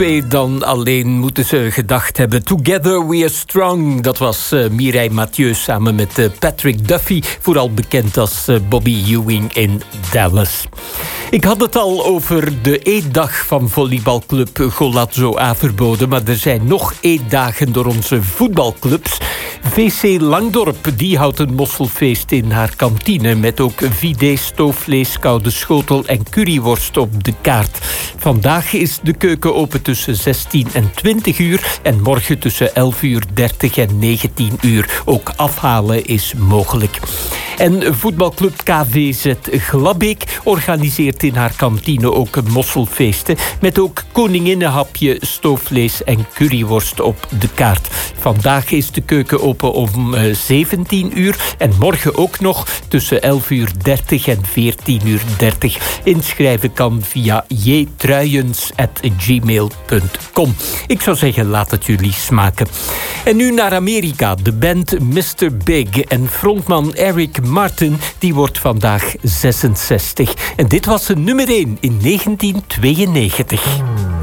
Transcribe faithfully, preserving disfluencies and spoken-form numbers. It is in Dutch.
Dan alleen moeten ze gedacht hebben. Together we are strong. Dat was uh, Mireille Mathieu samen met uh, Patrick Duffy. Vooral bekend als uh, Bobby Ewing in Dallas. Ik had het al over de eetdag van volleybalclub Golazzo Averboden. Maar er zijn nog eetdagen door onze voetbalclubs. V C Langdorp die houdt een mosselfeest in haar kantine. Met ook vidé, stoofvlees, koude schotel en curryworst op de kaart. Vandaag is de keuken open tussen zestien en twintig uur. En morgen tussen elf uur dertig en negentien uur. Ook afhalen is mogelijk. En voetbalclub K V Z Glabbeek organiseert in haar kantine ook een mosselfeesten. Met ook koninginnenhapje, stoofvlees en curryworst op de kaart. Vandaag is de keuken open om uh, zeventien uur. En morgen ook nog tussen elf uur dertig en veertien uur dertig. Inschrijven kan via jetruiens at gmail punt com. Ik zou zeggen, laat het jullie smaken. En nu naar Amerika. De band mister Big en frontman Eric Martin, die wordt vandaag zesenzestig. En dit was zijn nummer één in negentien tweeënnegentig.